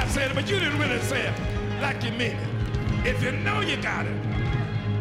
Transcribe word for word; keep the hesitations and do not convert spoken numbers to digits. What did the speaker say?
I said it, but you didn't really say it like you mean it. If you know you got it,